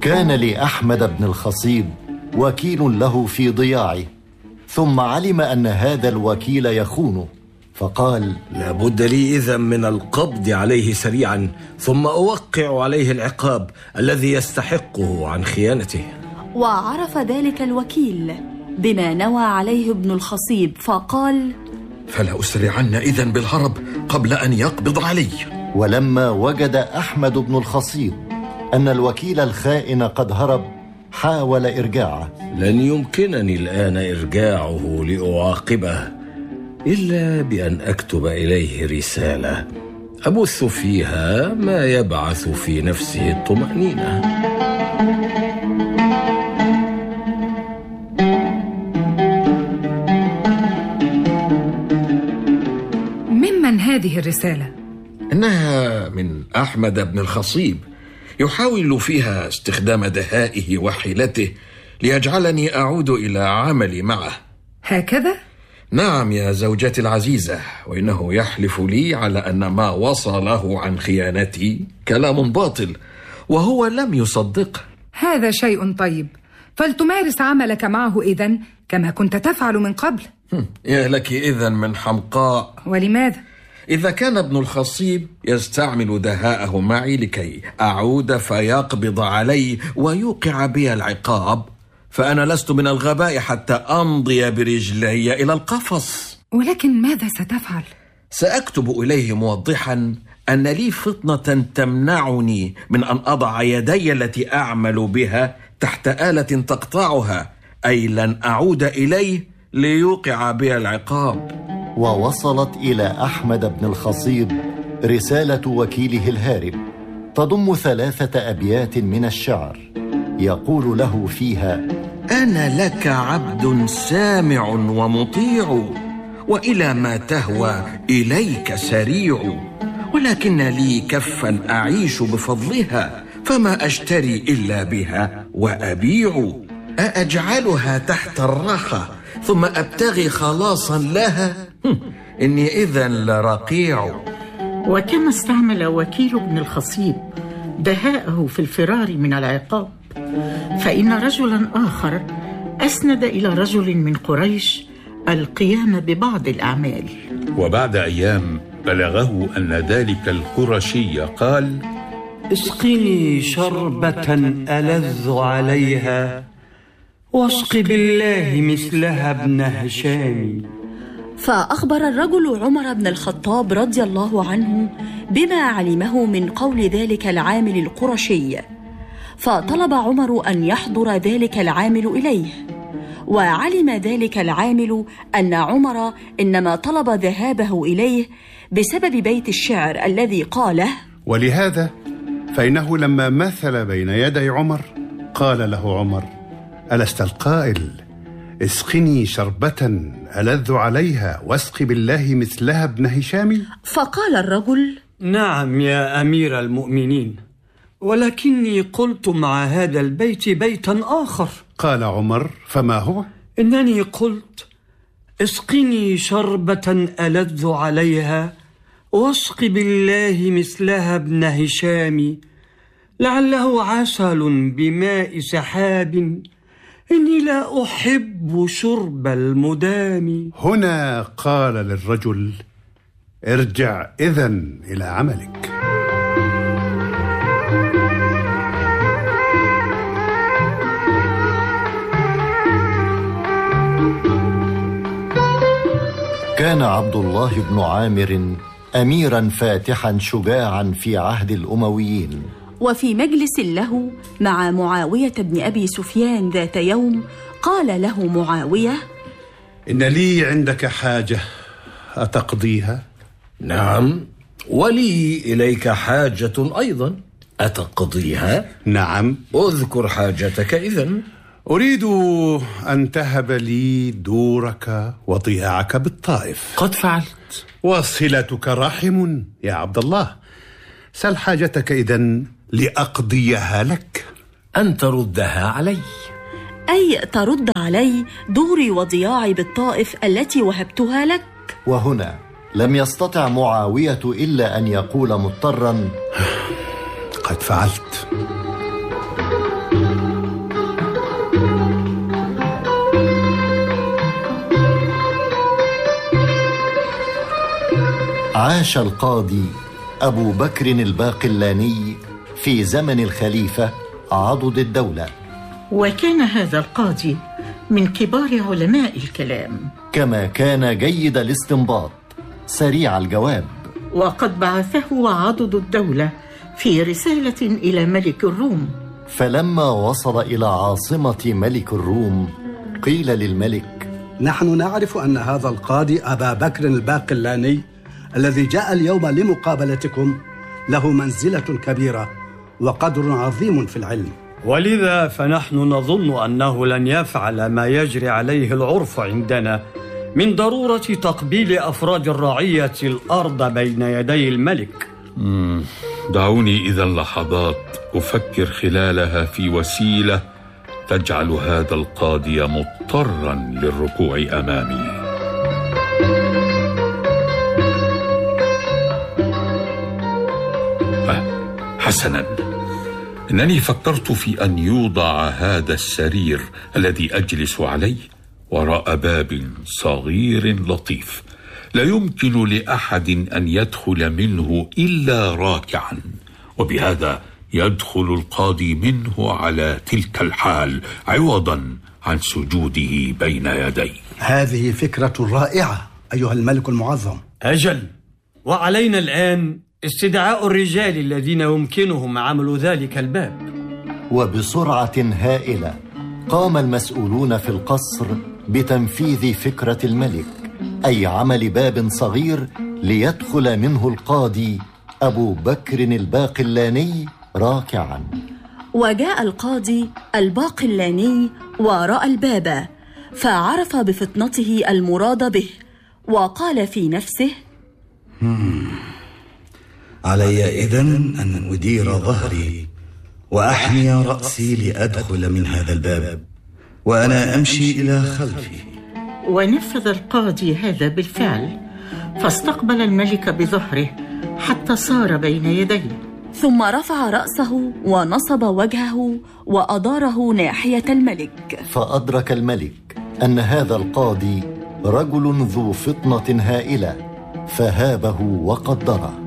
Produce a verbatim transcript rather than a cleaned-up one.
كان لأحمد بن الخصيب وكيل له في ضياعه، ثم علم أن هذا الوكيل يخونه، فقال: لا بد لي إذن من القبض عليه سريعا، ثم أوقع عليه العقاب الذي يستحقه عن خيانته. وعرف ذلك الوكيل بما نوى عليه ابن الخصيب، فقال: فلا أسرعن إذن بالهرب قبل أن يقبض علي. ولما وجد أحمد بن الخصيب أن الوكيل الخائن قد هرب، حاول إرجاعه. لن يمكنني الآن إرجاعه لأعاقبه إلا بأن أكتب إليه رسالة أبث فيها ما يبعث في نفسه الطمأنينة. ممن هذه الرسالة؟ إنها من أحمد بن الخصيب، يحاول فيها استخدام دهائه وحيلته ليجعلني أعود إلى عملي معه. هكذا؟ نعم يا زوجتي العزيزة، وإنه يحلف لي على أن ما وصله عن خيانتي كلام باطل، وهو لم يصدقه. هذا شيء طيب، فلتمارس عملك معه إذن كما كنت تفعل من قبل. يا لك إذن من حمقاء. ولماذا؟ إذا كان ابن الخصيب يستعمل دهاءه معي لكي أعود فيقبض علي ويوقع بي العقاب، فأنا لست من الغباء حتى أمضي برجلي إلى القفص. ولكن ماذا ستفعل؟ سأكتب إليه موضحا أن لي فطنة تمنعني من أن أضع يدي التي أعمل بها تحت آلة تقطعها، أي لن أعود إليه ليوقع بي العقاب. ووصلت إلى أحمد بن الخصيب رسالة وكيله الهارب، تضم ثلاثة أبيات من الشعر، يقول له فيها: أنا لك عبد سامع ومطيع، وإلى ما تهوى إليك سريع، ولكن لي كفا أعيش بفضلها، فما أشتري إلا بها وأبيع. أأجعلها تحت الراحة ثم أبتغي خلاصا لها؟ إني إذن لرقيع. وكما استعمل وكيل ابن الخصيب دهاءه في الفرار من العقاب، فإن رجلا آخر أسند إلى رجل من قريش القيام ببعض الأعمال. وبعد أيام بلغه أن ذلك القرشي قال: اسقني شربة ألذ عليها، واسق بالله مثلها ابن هشام. فأخبر الرجل عمر بن الخطاب رضي الله عنه بما علمه من قول ذلك العامل القرشي، فطلب عمر أن يحضر ذلك العامل إليه. وعلم ذلك العامل أن عمر إنما طلب ذهابه إليه بسبب بيت الشعر الذي قاله، ولهذا فإنه لما مثل بين يدي عمر قال له عمر: ألست القائل اسقني شربة ألذ عليها واسق بالله مثلها ابن هشام؟ فقال الرجل: نعم يا أمير المؤمنين، ولكني قلت مع هذا البيت بيتا آخر. قال عمر: فما هو؟ إنني قلت اسقني شربة ألذ عليها واسق بالله مثلها ابن هشام، لعله عسل بماء سحاب، إني لا أحب شرب المدام. هنا قال للرجل: ارجع إذن إلى عملك. كان عبد الله بن عامر أميرا فاتحا شجاعا في عهد الأمويين، وفي مجلس له مع معاوية بن أبي سفيان ذات يوم قال له معاوية: إن لي عندك حاجة أتقضيها؟ نعم، ولي إليك حاجة أيضا أتقضيها؟ نعم. أذكر حاجتك إذن. أريد أن تهب لي دورك وضياعك بالطائف. قد فعلت. وصلتك رحم يا عبد الله، سل حاجتك إذن لأقضيها لك. أن تردها علي، أي ترد علي دوري وضياعي بالطائف التي وهبتها لك. وهنا لم يستطع معاوية إلا أن يقول مضطرا: قد فعلت. عاش القاضي أبو بكر الباقلاني في زمن الخليفة عضد الدولة، وكان هذا القاضي من كبار علماء الكلام، كما كان جيد الاستنباط سريع الجواب. وقد بعثه عضد الدولة في رسالة إلى ملك الروم، فلما وصل إلى عاصمة ملك الروم قيل للملك: نحن نعرف أن هذا القاضي أبا بكر الباقلاني الذي جاء اليوم لمقابلتكم له منزلة كبيرة وقدر عظيم في العلم، ولذا فنحن نظن أنه لن يفعل ما يجري عليه العرف عندنا من ضرورة تقبيل أفراد الرعية الأرض بين يدي الملك. مم. دعوني إذا لحظات أفكر خلالها في وسيلة تجعل هذا القاضي مضطرا للركوع أمامي. أه حسنا، إنني فكرت في أن يوضع هذا السرير الذي أجلس عليه وراء باب صغير لطيف لا يمكن لأحد أن يدخل منه إلا راكعا، وبهذا يدخل القاضي منه على تلك الحال عوضا عن سجوده بين يديه. هذه فكرة رائعة أيها الملك المعظم. أجل، وعلينا الآن استدعاء الرجال الذين يمكنهم عمل ذلك الباب. وبسرعة هائلة قام المسؤولون في القصر بتنفيذ فكرة الملك، أي عمل باب صغير ليدخل منه القاضي أبو بكر الباقلاني راكعا. وجاء القاضي الباقلاني وراء الباب، فعرف بفطنته المراد به، وقال في نفسه: علي إذن أن أدير ظهري وأحني رأسي لأدخل من هذا الباب وأنا أمشي إلى خلفي. ونفذ القاضي هذا بالفعل، فاستقبل الملك بظهره حتى صار بين يديه، ثم رفع رأسه ونصب وجهه وأداره ناحية الملك. فأدرك الملك أن هذا القاضي رجل ذو فطنة هائلة، فهابه وقدره.